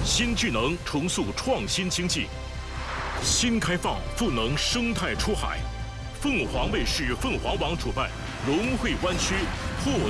新智能重塑创新经济，新开放赋能生态出海。凤凰卫视、凤凰网主办，融汇湾区破